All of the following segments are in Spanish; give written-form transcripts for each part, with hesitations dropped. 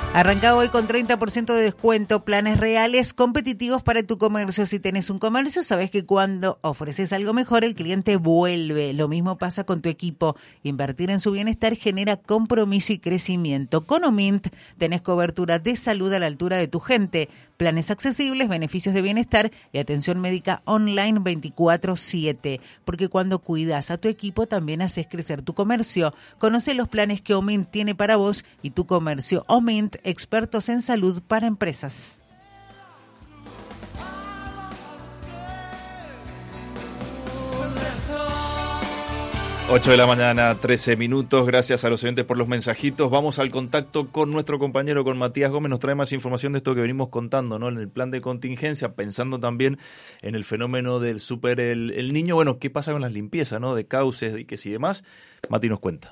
Arranca hoy con 30% de descuento, planes reales competitivos para tu comercio. Si tenés un comercio, sabes que cuando ofreces algo mejor, el cliente vuelve. Lo mismo pasa con tu equipo. Invertir en su bienestar genera compromiso y crecimiento. Con Omint tenés cobertura de salud a la altura de tu gente, planes accesibles, beneficios de bienestar y atención médica online 24/7. Porque cuando cuidas a tu equipo, también haces crecer tu comercio. Conoce los planes que Omint tiene para vos y tu comercio. Omint, expertos en salud para empresas. 8 de la mañana, 13 minutos. Gracias a los oyentes por los mensajitos. Vamos al contacto con nuestro compañero, con Matías Gómez. Nos trae más información de esto que venimos contando, ¿no? En el plan de contingencia, pensando también en el fenómeno del Super el Niño. Bueno, ¿qué pasa con las limpiezas, ¿no? De cauces, diques y demás. Mati nos cuenta.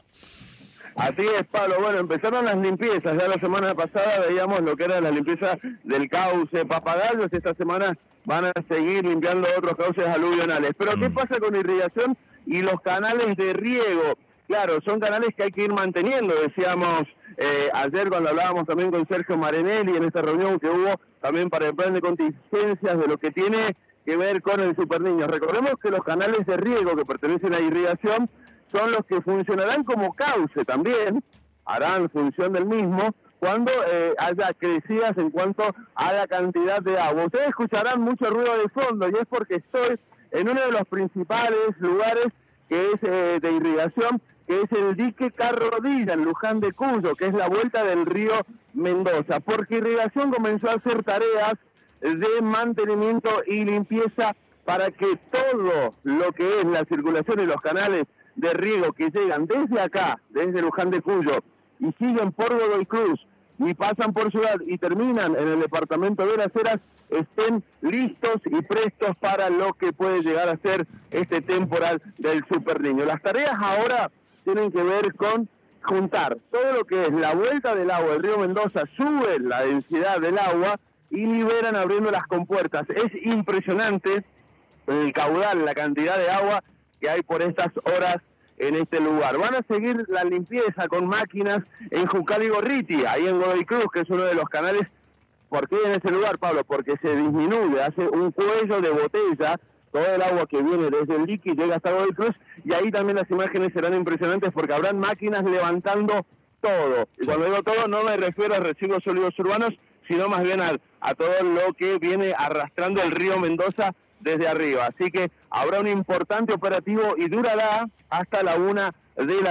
Así es, Pablo. Bueno, empezaron las limpiezas. Ya la semana pasada veíamos lo que era la limpieza del cauce Papagayos. Esta semana van a seguir limpiando otros cauces aluvionales. Pero ¿qué pasa con irrigación y los canales de riego? Claro, son canales que hay que ir manteniendo. Decíamos ayer cuando hablábamos también con Sergio Marinelli en esta reunión que hubo también para el plan de contingencias de lo que tiene que ver con el Super Niño. Recordemos que los canales de riego que pertenecen a irrigación son los que funcionarán como cauce también, harán función del mismo, cuando haya crecidas en cuanto a la cantidad de agua. Ustedes escucharán mucho ruido de fondo y es porque estoy en uno de los principales lugares que es de irrigación, que es el dique Carrodilla, en Luján de Cuyo, que es la vuelta del río Mendoza, porque irrigación comenzó a hacer tareas de mantenimiento y limpieza para que todo lo que es la circulación y los canales de riego que llegan desde acá, desde Luján de Cuyo, y siguen por Godoy Cruz, y pasan por Ciudad y terminan en el departamento de Las Heras, estén listos y prestos para lo que puede llegar a ser este temporal del Super Niño. Las tareas ahora tienen que ver con juntar todo lo que es la vuelta del agua del río Mendoza, sube la densidad del agua y liberan abriendo las compuertas. Es impresionante el caudal, la cantidad de agua que hay por estas horas en este lugar. Van a seguir la limpieza con máquinas en Juncal y Gorriti, ahí en Godoy Cruz, que es uno de los canales. ¿Por qué en ese lugar, Pablo? Porque se disminuye, hace un cuello de botella, todo el agua que viene desde el dique llega hasta Godoy Cruz, y ahí también las imágenes serán impresionantes porque habrán máquinas levantando todo. Y cuando digo todo, no me refiero a residuos sólidos urbanos, sino más bien a todo lo que viene arrastrando el río Mendoza desde arriba. Así que habrá un importante operativo y durará hasta la 1 de la